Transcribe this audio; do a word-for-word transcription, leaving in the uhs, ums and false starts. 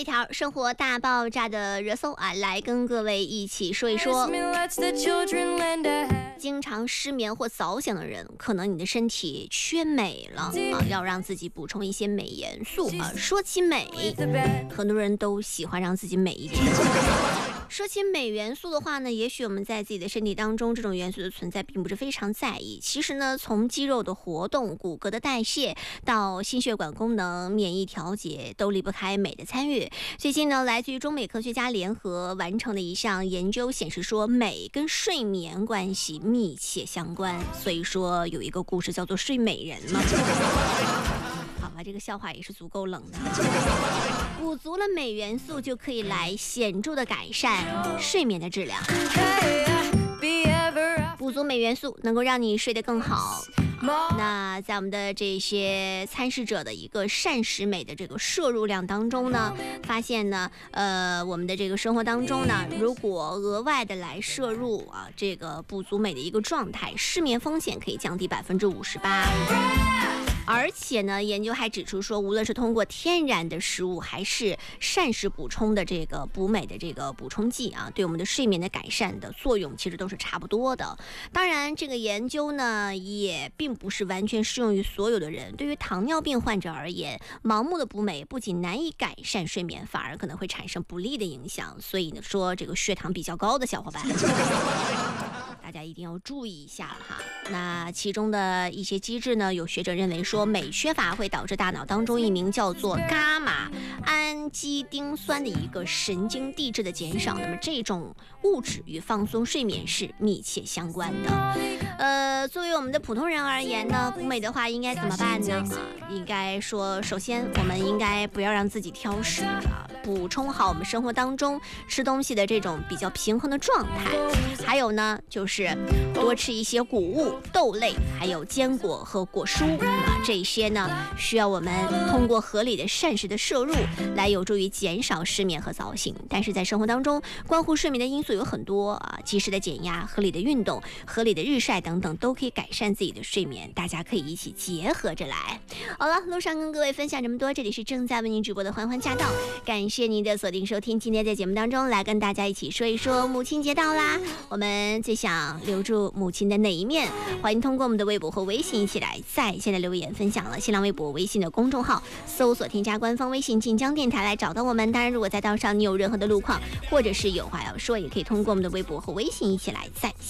一条生活大爆炸的热搜啊，来跟各位一起说一说。经常失眠或早醒的人，可能你的身体缺镁了啊，要让自己补充一些镁元素啊。说起镁，很多人都喜欢让自己美一点。说起镁元素的话呢，也许我们在自己的身体当中，这种元素的存在并不是非常在意。其实呢，从肌肉的活动、骨骼的代谢到心血管功能、免疫调节，都离不开镁的参与。最近呢，来自于中美科学家联合完成的一项研究显示说，镁跟睡眠关系密切相关。所以说有一个故事叫做睡美人嘛。好吧，这个笑话也是足够冷的。补足了镁元素，就可以来显著的改善睡眠的质量。补足镁元素能够让你睡得更好。那在我们的这些参试者的一个膳食镁的这个摄入量当中呢，发现呢，呃，我们的这个生活当中呢，如果额外的来摄入啊，这个补足镁的一个状态，失眠风险可以降低百分之五十八。而且呢，研究还指出说，无论是通过天然的食物，还是膳食补充的这个补镁的这个补充剂啊，对我们的睡眠的改善的作用其实都是差不多的。当然，这个研究呢，也并不是完全适用于所有的人。对于糖尿病患者而言，盲目的补镁不仅难以改善睡眠，反而可能会产生不利的影响。所以呢，说这个血糖比较高的小伙伴，大家一定要注意一下哈。那其中的一些机制呢，有学者认为说，镁缺乏会导致大脑当中一名叫做伽马氨基丁酸的一个神经递质的减少。那么这种物质与放松睡眠是密切相关的。呃，作为我们的普通人而言呢，补镁的话应该怎么办呢？啊，应该说，首先我们应该不要让自己挑食啊，补充好我们生活当中吃东西的这种比较平衡的状态。还有呢，就是多吃一些谷物、豆类，还有坚果和果蔬啊，这些呢需要我们通过合理的膳食的摄入来有助于减少失眠和早醒。但是在生活当中，关乎睡眠的因素有很多啊，及时的减压、合理的运动、合理的日晒等等，都可以改善自己的睡眠。大家可以一起结合着来。好了，路上跟各位分享这么多，这里是正在为您直播的欢欢驾到，感谢您的锁定收听。今天在节目当中来跟大家一起说一说母亲节到啦，我们最想留住母亲的哪一面？欢迎通过我们的微博和微信一起来在线的留言分享了。新浪微博、微信的公众号搜索添加官方微信晋江电台来找到我们。当然，如果在道上你有任何的路况，或者是有话要说，也可以通过我们的微博和微信一起来在线